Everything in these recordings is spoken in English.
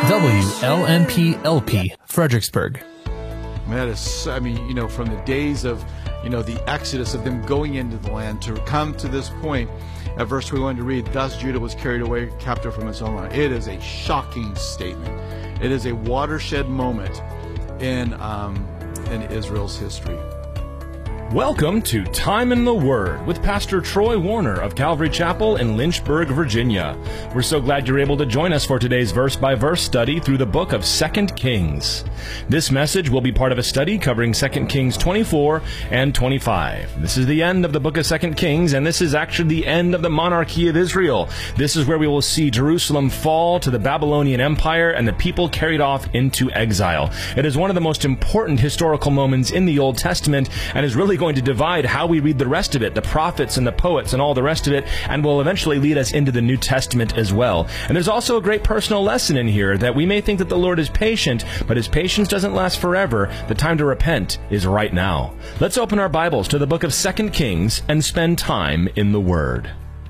WLNP-LP, Fredericksburg. That is, from the days of, the exodus of them going into the land to come to this point, at verse we're going to read, thus Judah was carried away captive from its own land. It is a shocking statement. It is a watershed moment in Israel's history. Welcome to Time in the Word with Pastor Troy Warner of Calvary Chapel in Lynchburg, Virginia. We're so glad you're able to join us for today's verse-by-verse study through the book of 2 Kings. This message will be part of a study covering 2 Kings 24 and 25. This is the end of the book of 2 Kings, and this is actually the end of the monarchy of Israel. This is where we will see Jerusalem fall to the Babylonian Empire and the people carried off into exile. It is one of the most important historical moments in the Old Testament and is really going to divide how we read the rest of it, the prophets and the poets and all the rest of it, and will eventually lead us into the New Testament as well. And there's also a great personal lesson in here that we may think that the Lord is patient, but His patience doesn't last forever. The time to repent is right now. Let's open our Bibles to the book of 2 Kings and spend time in the Word.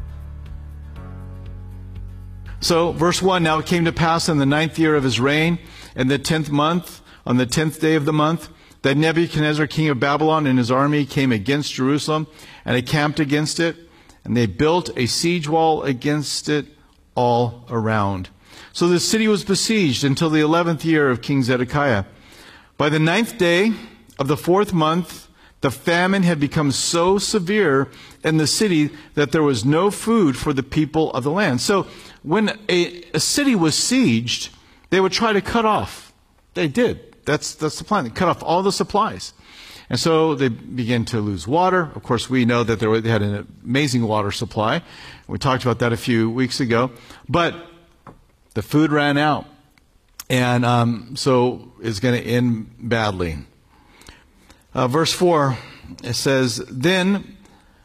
So, verse 1, now it came to pass in the 9th year of his reign, in the 10th month, on the 10th day of the month, that Nebuchadnezzar, king of Babylon, and his army came against Jerusalem and encamped against it, and they built a siege wall against it all around. So the city was besieged until the 11th year of King Zedekiah. By the 9th day of the 4th month, the famine had become so severe in the city that there was no food for the people of the land. So when a city was sieged, they would try to cut off. They did. That's the plan. They cut off all the supplies. And so they began to lose water. Of course, we know that they had an amazing water supply. We talked about that a few weeks ago. But the food ran out. And so it's going to end badly. Verse 4, it says, Then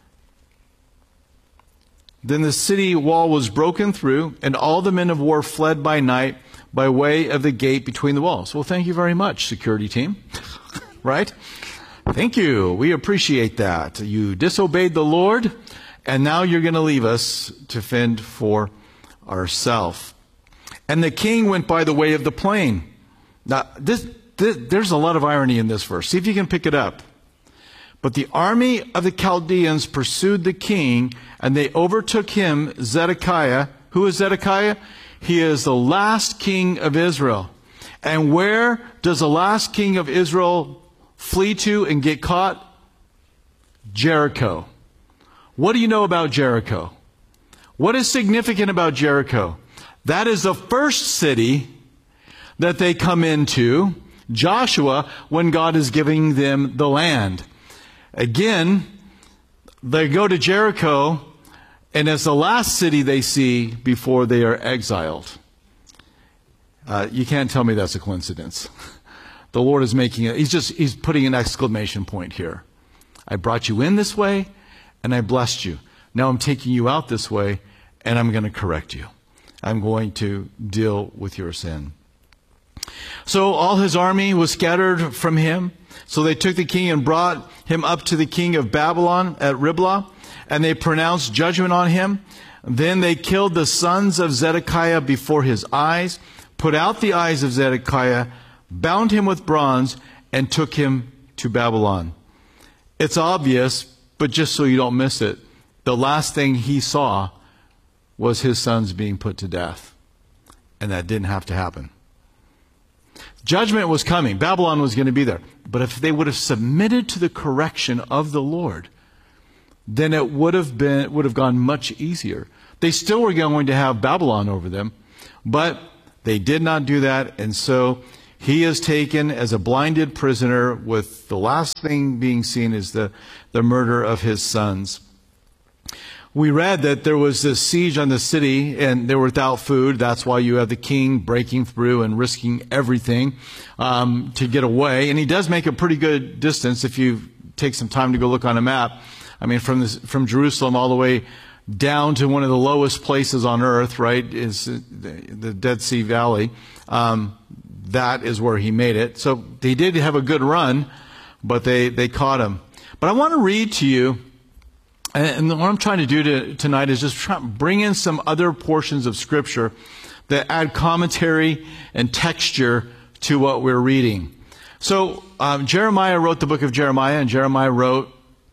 the city wall was broken through, and all the men of war fled by night by way of the gate between the walls. Well, thank you very much, security team. Right? Thank you. We appreciate that. You disobeyed the Lord, and now you're going to leave us to fend for ourselves. And the king went by the way of the plain. Now, there's a lot of irony in this verse. See if you can pick it up. But the army of the Chaldeans pursued the king, and they overtook him, Zedekiah. Who is Zedekiah? He is the last king of Israel. And where does the last king of Israel flee to and get caught? Jericho. What do you know about Jericho? What is significant about Jericho? That is the first city that they come into, Joshua, when God is giving them the land. Again, they go to Jericho, and it's the last city they see before they are exiled. You can't tell me that's a coincidence. The Lord is making it. He's putting an exclamation point here. I brought you in this way, and I blessed you. Now I'm taking you out this way, and I'm going to correct you. I'm going to deal with your sin. So all his army was scattered from him. So they took the king and brought him up to the king of Babylon at Riblah, and they pronounced judgment on him. Then they killed the sons of Zedekiah before his eyes, put out the eyes of Zedekiah, bound him with bronze, and took him to Babylon. It's obvious, but just so you don't miss it, the last thing he saw was his sons being put to death. And that didn't have to happen. Judgment was coming. Babylon was going to be there. But if they would have submitted to the correction of the Lord, then it would have gone much easier. They still were going to have Babylon over them, but they did not do that, and so he is taken as a blinded prisoner, with the last thing being seen is the murder of his sons. We read that there was this siege on the city, and they were without food. That's why you have the king breaking through and risking everything to get away. And he does make a pretty good distance if you take some time to go look on a map. I mean, from Jerusalem all the way down to one of the lowest places on earth, right, is the Dead Sea Valley. That is where he made it. So they did have a good run, but they caught him. But I want to read to you, and what I'm trying to do tonight is just bring in some other portions of Scripture that add commentary and texture to what we're reading. So Jeremiah wrote the book of Jeremiah, and Jeremiah wrote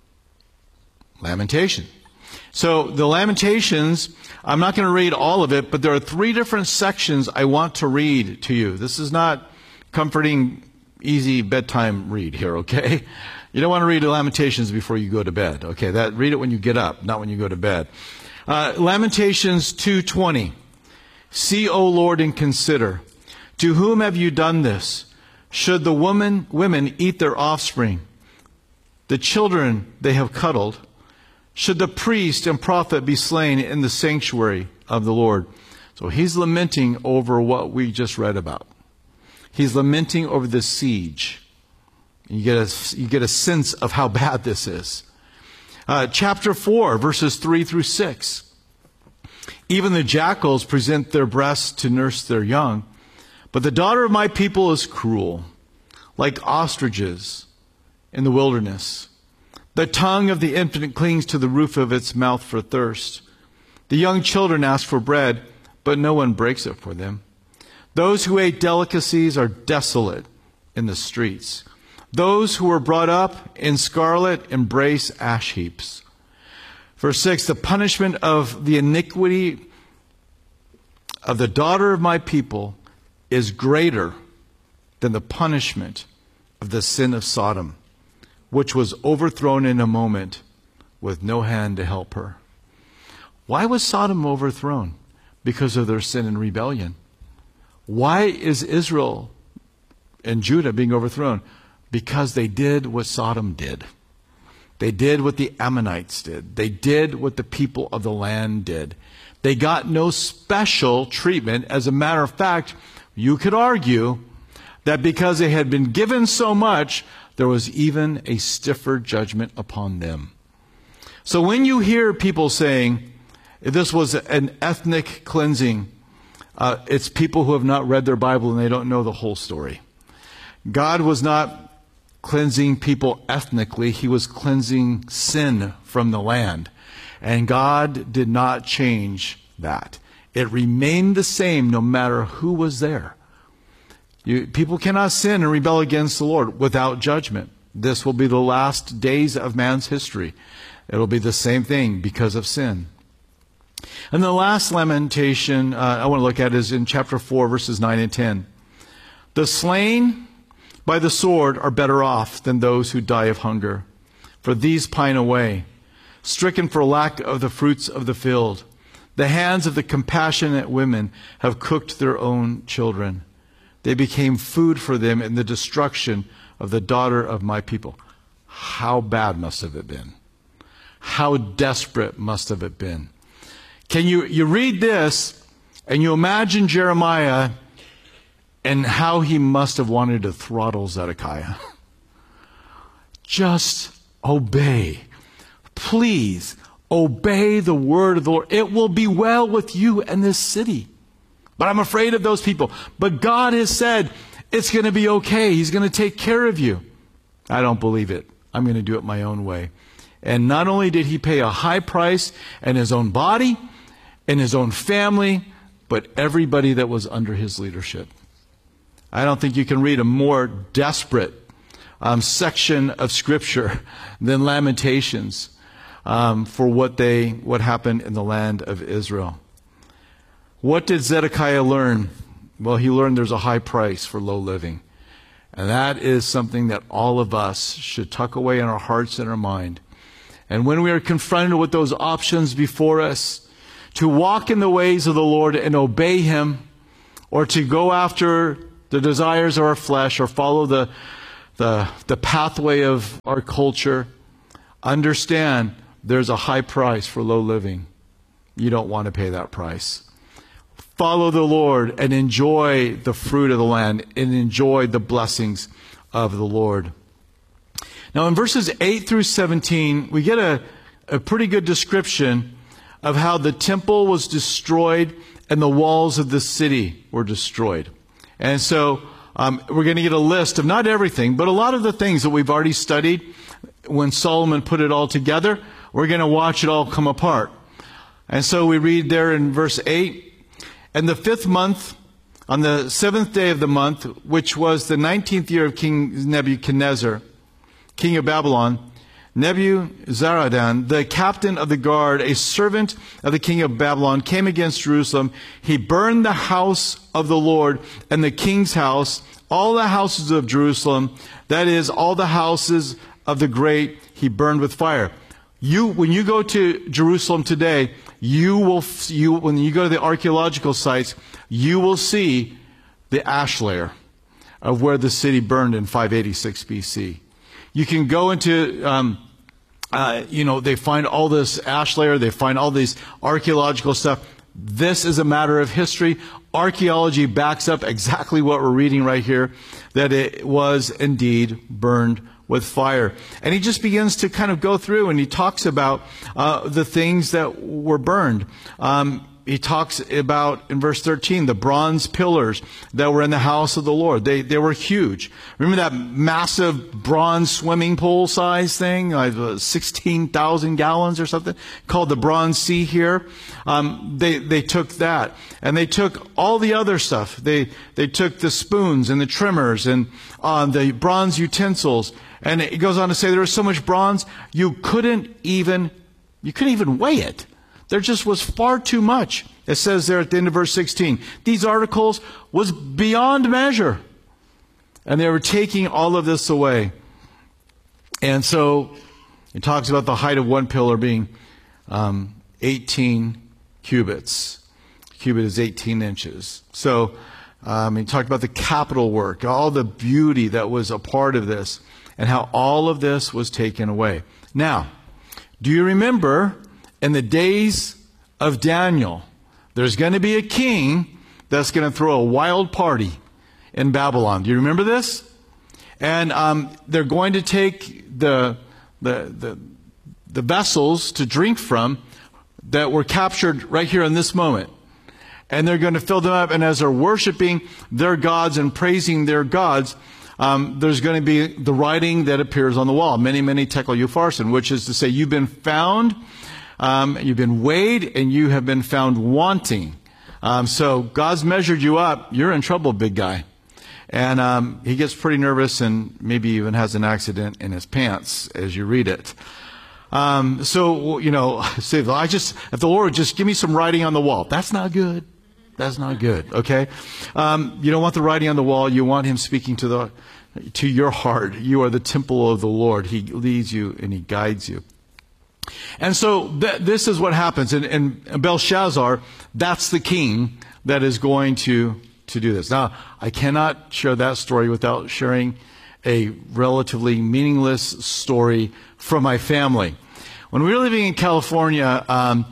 Lamentation. So the Lamentations, I'm not going to read all of it, but there are 3 different sections I want to read to you. This is not comforting, easy bedtime read here, okay? You don't want to read the Lamentations before you go to bed, okay? Read it when you get up, not when you go to bed. Lamentations 2:20. See, O Lord, and consider. To whom have you done this? Should the women eat their offspring, the children they have cuddled? Should the priest and prophet be slain in the sanctuary of the Lord? So he's lamenting over what we just read about. He's lamenting over the siege. You get a sense of how bad this is. Chapter 4, verses 3 through 6. Even the jackals present their breasts to nurse their young, but the daughter of my people is cruel, like ostriches in the wilderness. The tongue of the infant clings to the roof of its mouth for thirst. The young children ask for bread, but no one breaks it for them. Those who ate delicacies are desolate in the streets. Those who were brought up in scarlet embrace ash heaps. Verse 6, the punishment of the iniquity of the daughter of my people is greater than the punishment of the sin of Sodom, which was overthrown in a moment with no hand to help her. Why was Sodom overthrown? Because of their sin and rebellion. Why is Israel and Judah being overthrown? Because they did what Sodom did. They did what the Ammonites did. They did what the people of the land did. They got no special treatment. As a matter of fact, you could argue that because they had been given so much, there was even a stiffer judgment upon them. So when you hear people saying this was an ethnic cleansing, it's people who have not read their Bible and they don't know the whole story. God was not cleansing people ethnically. He was cleansing sin from the land. And God did not change that. It remained the same no matter who was there. People cannot sin and rebel against the Lord without judgment. This will be the last days of man's history. It'll be the same thing because of sin. And the last lamentation I want to look at is in chapter 4, verses 9 and 10. The slain by the sword are better off than those who die of hunger, for these pine away, stricken for lack of the fruits of the field. The hands of the compassionate women have cooked their own children. They became food for them in the destruction of the daughter of my people. How bad must have it been? How desperate must have it been? Can you read this and you imagine Jeremiah and how he must have wanted to throttle Zedekiah? Just obey. Please obey the word of the Lord. It will be well with you and this city. But I'm afraid of those people. But God has said it's going to be okay. He's going to take care of you. I don't believe it. I'm going to do it my own way. And not only did he pay a high price in his own body, in his own family, but everybody that was under his leadership. I don't think you can read a more desperate section of Scripture than Lamentations for what happened in the land of Israel. What did Zedekiah learn? Well, he learned there's a high price for low living. And that is something that all of us should tuck away in our hearts and our mind. And when we are confronted with those options before us, to walk in the ways of the Lord and obey Him, or to go after the desires of our flesh, or follow the pathway of our culture, understand there's a high price for low living. You don't want to pay that price. Follow the Lord and enjoy the fruit of the land and enjoy the blessings of the Lord. Now in verses 8 through 17, we get a pretty good description of how the temple was destroyed and the walls of the city were destroyed. And so we're going to get a list of not everything, but a lot of the things that we've already studied. When Solomon put it all together, we're going to watch it all come apart. And so we read there in verse 8, And the 5th month, on the 7th day of the month, which was the 19th year of King Nebuchadnezzar, king of Babylon, Nebuzaradan, the captain of the guard, a servant of the king of Babylon, came against Jerusalem. He burned the house of the Lord and the king's house, all the houses of Jerusalem, that is, all the houses of the great, he burned with fire. When you go to Jerusalem today, when you go to the archaeological sites, you will see the ash layer of where the city burned in 586 BC. You can go into, they find all this ash layer, they find all these archaeological stuff. This is a matter of history. Archaeology backs up exactly what we're reading right here, that it was indeed burned with fire. And he just begins to kind of go through and he talks about the things that were burned. He talks about, in verse 13, the bronze pillars that were in the house of the Lord. They were huge. Remember that massive bronze swimming pool size thing, 16,000 gallons or something, called the Bronze Sea here? They took that. And they took all the other stuff. They took the spoons and the trimmers and the bronze utensils. And it goes on to say there was so much bronze, you couldn't even weigh it. There just was far too much. It says there at the end of verse 16, these articles was beyond measure. And they were taking all of this away. And so it talks about the height of one pillar being 18 cubits. A cubit is 18 inches. So he talked about the capital work, all the beauty that was a part of this, and how all of this was taken away. Now, do you remember in the days of Daniel, there's going to be a king that's going to throw a wild party in Babylon. Do you remember this? And they're going to take the vessels to drink from that were captured right here in this moment. And they're going to fill them up. And as they're worshiping their gods and praising their gods, there's going to be the writing that appears on the wall, many, many tekel upharsin, which is to say, you've been found, you've been weighed, and you have been found wanting. So God's measured you up. You're in trouble, big guy. And he gets pretty nervous and maybe even has an accident in his pants as you read it. So, say, if the Lord would just give me some writing on the wall. That's not good. That's not good, okay? You don't want the writing on the wall. You want him speaking to your heart. You are the temple of the Lord. He leads you and he guides you. And so this is what happens. And Belshazzar, that's the king that is going to do this. Now, I cannot share that story without sharing a relatively meaningless story from my family. When we were living in California,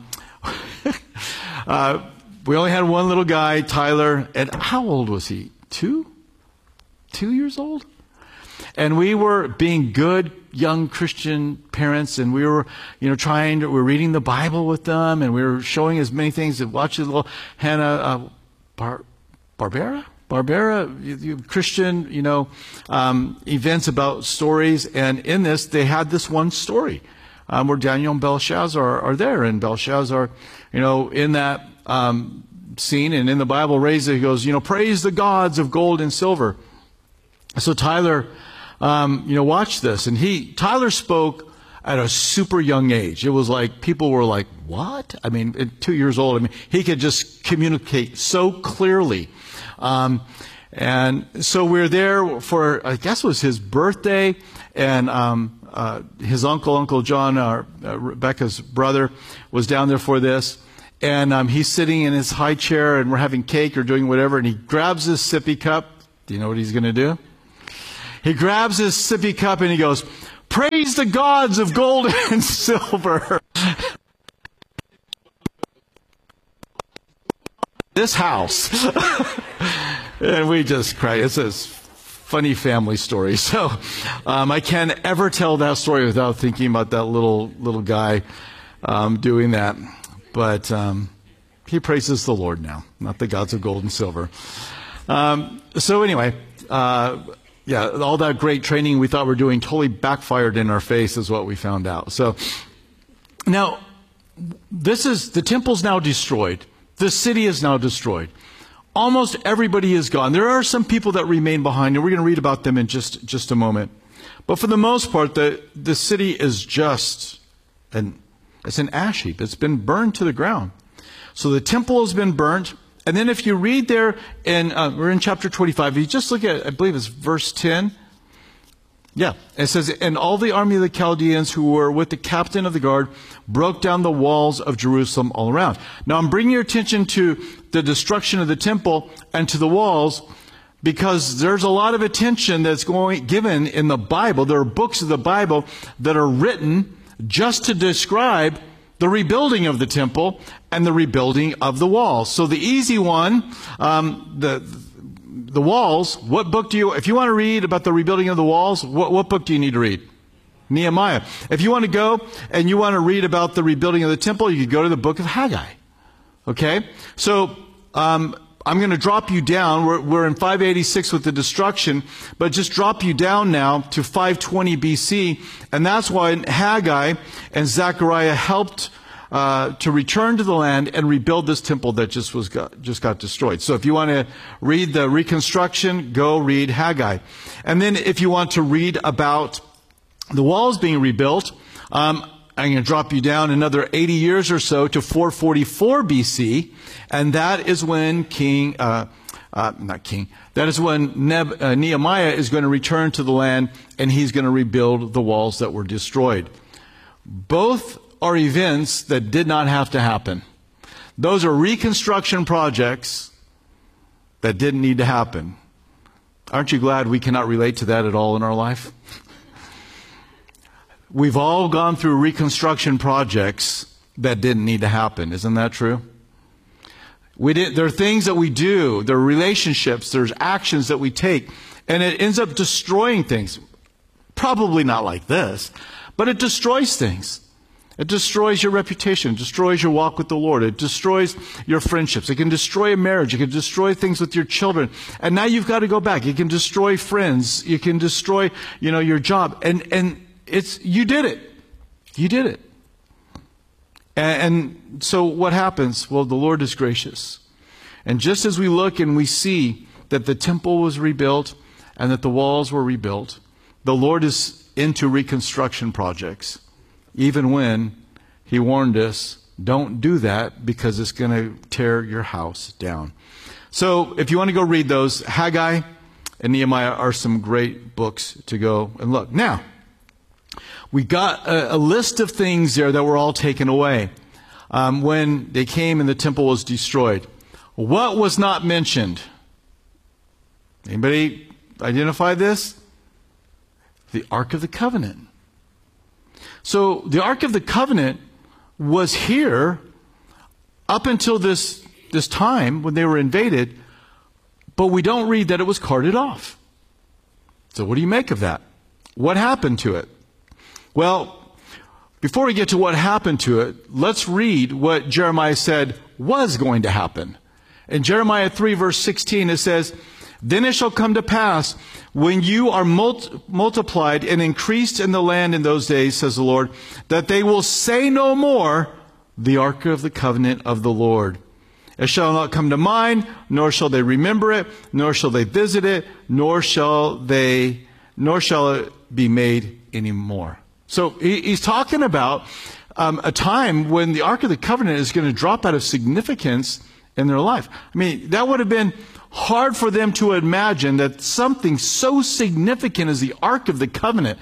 we only had one little guy, Tyler, and how old was he? 2 years old? And we were being good young Christian parents, and we were, we're reading the Bible with them, and we were showing as many things, and watching little Hannah Barbera, Christian, events about stories. And in this, they had this one story where Daniel and Belshazzar are there, and Belshazzar, in that scene and in the Bible, he goes, praise the gods of gold and silver. So Tyler, watch this. And Tyler spoke at a super young age. It was like, people were like, what? I mean, at 2 years old, he could just communicate so clearly. And so we're there for, I guess it was his birthday, and his Uncle John, Rebecca's brother, was down there for this. And he's sitting in his high chair, and we're having cake or doing whatever, and he grabs his sippy cup. Do you know what he's going to do? He grabs his sippy cup and he goes, praise the gods of gold and silver. This house. And we just cried. It's a funny family story. So I can't ever tell that story without thinking about that little guy doing that. But he praises the Lord now, not the gods of gold and silver. So anyway, all that great training we thought we were doing totally backfired in our face is what we found out. So now, the temple's now destroyed. The city is now destroyed. Almost everybody is gone. There are some people that remain behind, and we're going to read about them in just a moment. But for the most part, the city is just it's an ash heap. It's been burned to the ground. So the temple has been burnt. And then if you read there, we're in chapter 25. If you just look at, I believe it's verse 10. Yeah, it says, and all the army of the Chaldeans who were with the captain of the guard broke down the walls of Jerusalem all around. Now I'm bringing your attention to the destruction of the temple and to the walls because there's a lot of attention that's given in the Bible. There are books of the Bible that are written just to describe the rebuilding of the temple and the rebuilding of the walls. So the easy one, the walls, what book if you want to read about the rebuilding of the walls, what book do you need to read? Nehemiah. If you want to go and you want to read about the rebuilding of the temple, you could go to the book of Haggai. Okay? So, I'm going to drop you down. We're in 586 with the destruction, but just drop you down now to 520 BC. And that's why Haggai and Zechariah helped to return to the land and rebuild this temple that just got destroyed. So if you want to read the reconstruction, go read Haggai. And then if you want to read about the walls being rebuilt, I'm going to drop you down another 80 years or so to 444 BC, and that is when Nehemiah is going to return to the land, and he's going to rebuild the walls that were destroyed. Both are events that did not have to happen. Those are reconstruction projects that didn't need to happen. Aren't you glad we cannot relate to that at all in our life? We've all gone through reconstruction projects that didn't need to happen. Isn't that true? There are things that we do, there are relationships, there's actions that we take, and it ends up destroying things. Probably not like this, but it destroys things. It destroys your reputation. It destroys your walk with the Lord. It destroys your friendships. It can destroy a marriage. It can destroy things with your children. And now you've got to go back. It can destroy friends. You can destroy, your job. And you did it. You did it. And so what happens? Well, the Lord is gracious. And just as we look and we see that the temple was rebuilt and that the walls were rebuilt, the Lord is into reconstruction projects. Even when He warned us, don't do that because it's going to tear your house down. So if you want to go read those, Haggai and Nehemiah are some great books to go and look. Now, we got a list of things there that were all taken away when they came and the temple was destroyed. What was not mentioned? Anybody identify this? The Ark of the Covenant. So the Ark of the Covenant was here up until this time when they were invaded, but we don't read that it was carted off. So what do you make of that? What happened to it? Well, before we get to what happened to it, let's read what Jeremiah said was going to happen. In Jeremiah 3 verse 16 it says, "Then it shall come to pass, when you are multiplied and increased in the land in those days, says the Lord, that they will say no more, the Ark of the Covenant of the Lord. It shall not come to mind, nor shall they remember it, nor shall they visit it, nor shall it be made any more." So he's talking about a time when the Ark of the Covenant is going to drop out of significance in their life. I mean, that would have been hard for them to imagine that something so significant as the Ark of the Covenant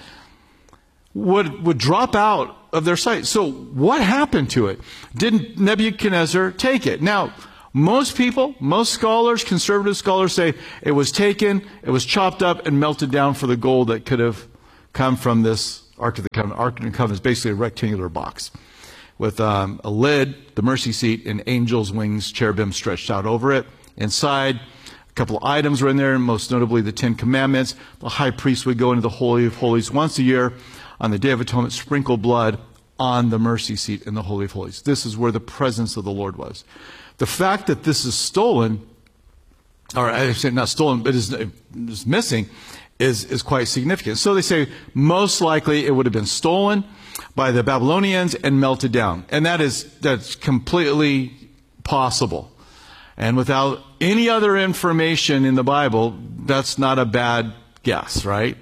would drop out of their sight. So what happened to it? Did Nebuchadnezzar take it? Now, most people, most scholars, conservative scholars say it was taken, it was chopped up and melted down for the gold that could have come from this Ark of the Covenant. Ark of the Covenant is basically a rectangular box with a lid, the mercy seat, and angels' wings, cherubim stretched out over it. Inside, a couple of items were in there, most notably the 10 Commandments. The high priest would go into the Holy of Holies once a year on the Day of Atonement, sprinkle blood on the mercy seat in the Holy of Holies. This is where the presence of the Lord was. The fact that this is stolen, or I say not stolen, but is missing, is quite significant. So they say most likely it would have been stolen by the Babylonians and melted down. And that's completely possible. And without any other information in the Bible, that's not a bad guess, right?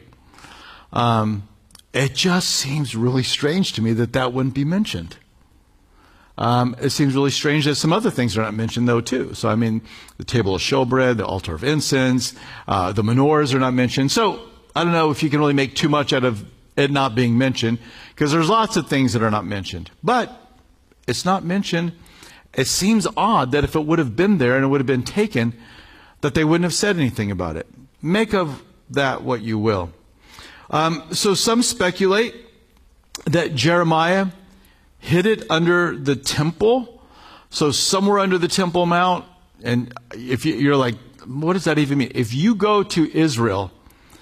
It just seems really strange to me that that wouldn't be mentioned. It seems really strange that some other things are not mentioned, though, too. So, I mean, the table of showbread, the altar of incense, the menorahs are not mentioned. So, I don't know if you can really make too much out of it not being mentioned, because there's lots of things that are not mentioned. But it's not mentioned. It seems odd that if it would have been there and it would have been taken, that they wouldn't have said anything about it. Make of that what you will. So some speculate that Jeremiah hid it under the temple. So somewhere under the Temple Mount. And if you're like, what does that even mean? If you go to Israel,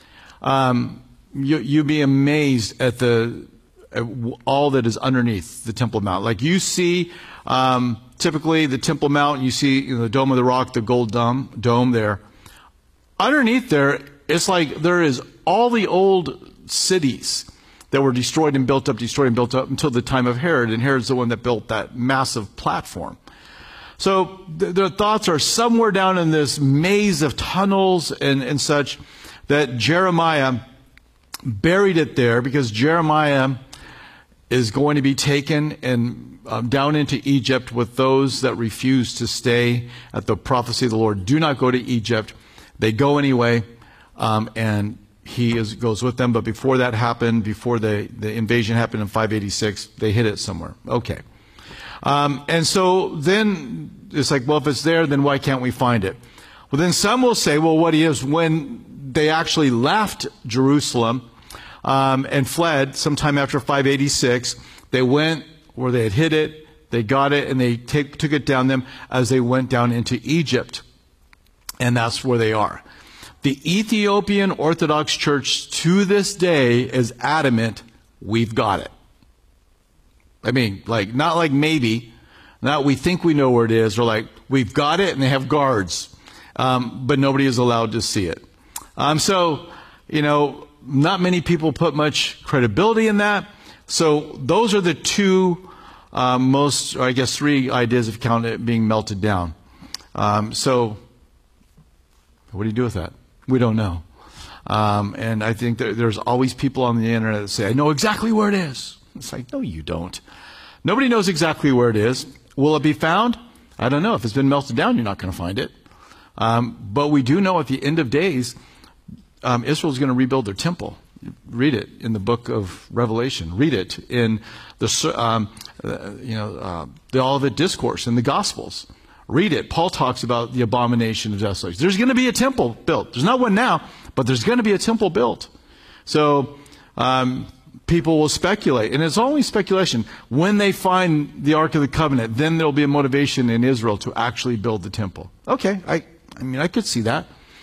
you'd be amazed at all that is underneath the Temple Mount. Like you see, typically the Temple Mount, you see the Dome of the Rock, the gold dome there. Underneath there, it's like there is all the old cities that were destroyed and built up until the time of Herod. And Herod's the one that built that massive platform. So their thoughts are somewhere down in this maze of tunnels and such, that Jeremiah buried it there, because Jeremiah is going to be taken and down into Egypt with those that refuse to stay at the prophecy of the Lord. Do not go to Egypt. They go anyway, and he goes with them. But before that happened, before the invasion happened in 586, they hid it somewhere. Okay. And so then it's like, well, if it's there, then why can't we find it? Well, then some will say, well, what is when they actually left Jerusalem and fled sometime after 586, they went where they had hid it, they got it, and they took it down them as they went down into Egypt. And that's where they are. The Ethiopian Orthodox Church to this day is adamant, we've got it. I mean, like, not like maybe, not we think we know where it is, or like, we've got it, and they have guards. But nobody is allowed to see it. So, not many people put much credibility in that. So those are the two most, or I guess three ideas of count it being melted down. So what do you do with that? We don't know. And I think there's always people on the internet that say, I know exactly where it is. It's like, no, you don't. Nobody knows exactly where it is. Will it be found? I don't know. If it's been melted down, you're not going to find it. But we do know at the end of days, Israel is going to rebuild their temple. Read it in the book of Revelation. Read it in the Olivet Discourse in the Gospels. Read it. Paul talks about the abomination of desolation. There's going to be a temple built. There's not one now, but there's going to be a temple built. So people will speculate, and it's only speculation. When they find the Ark of the Covenant, then there'll be a motivation in Israel to actually build the temple. Okay, I mean, I could see that.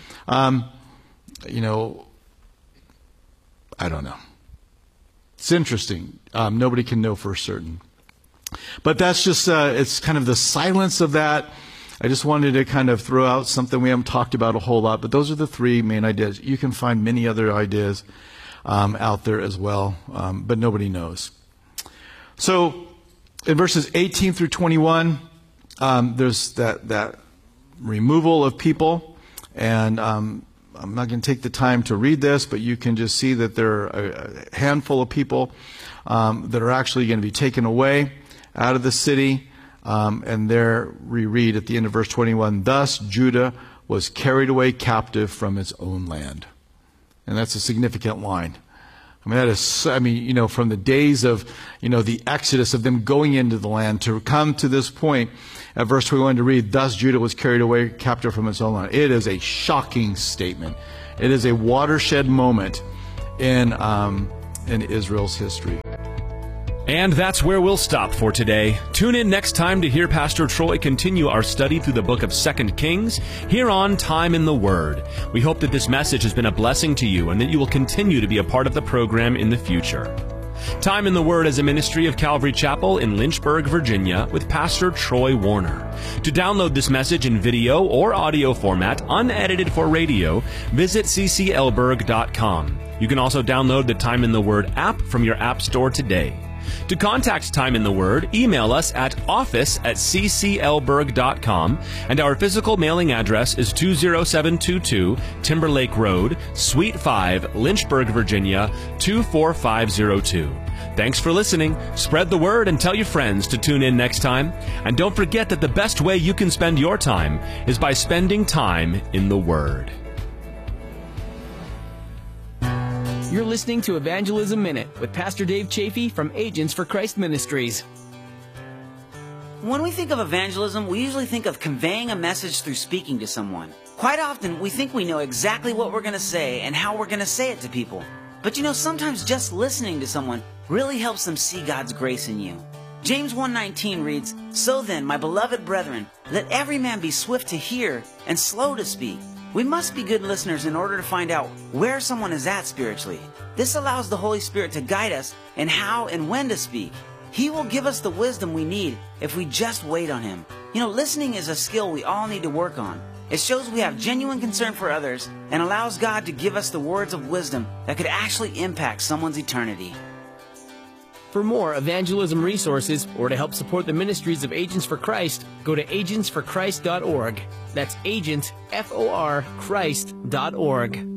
I don't know. It's interesting. Nobody can know for certain. But that's just, it's kind of the silence of that. I just wanted to kind of throw out something we haven't talked about a whole lot, but those are the three main ideas. You can find many other ideas out there as well, but nobody knows. So in verses 18 through 21, there's that removal of people, and I'm not going to take the time to read this, but you can just see that there are a handful of people that are actually going to be taken away out of the city. And there we read at the end of verse 21, thus Judah was carried away captive from its own land. And that's a significant line. I mean, that is, from the days of, the exodus of them going into the land to come to this point at verse 21 to read, thus Judah was carried away captive from its own land. It is a shocking statement. It is a watershed moment in Israel's history. And that's where we'll stop for today. Tune in next time to hear Pastor Troy continue our study through the book of 2 Kings here on Time in the Word. We hope that this message has been a blessing to you and that you will continue to be a part of the program in the future. Time in the Word is a ministry of Calvary Chapel in Lynchburg, Virginia, with Pastor Troy Warner. To download this message in video or audio format, unedited for radio, visit cclberg.com. You can also download the Time in the Word app from your app store today. To contact Time in the Word, email us at office@cclberg.com, and our physical mailing address is 20722 Timberlake Road, Suite 5, Lynchburg, Virginia, 24502. Thanks for listening. Spread the word and tell your friends to tune in next time. And don't forget that the best way you can spend your time is by spending time in the Word. You're listening to Evangelism Minute with Pastor Dave Chafee from Agents for Christ Ministries. When we think of evangelism, we usually think of conveying a message through speaking to someone. Quite often, we think we know exactly what we're going to say and how we're going to say it to people. But sometimes just listening to someone really helps them see God's grace in you. James 1:19 reads, "So then, my beloved brethren, let every man be swift to hear and slow to speak." We must be good listeners in order to find out where someone is at spiritually. This allows the Holy Spirit to guide us in how and when to speak. He will give us the wisdom we need if we just wait on Him. Listening is a skill we all need to work on. It shows we have genuine concern for others and allows God to give us the words of wisdom that could actually impact someone's eternity. For more evangelism resources or to help support the ministries of Agents for Christ, go to agentsforchrist.org. That's agents, F-O-R, Christ.org.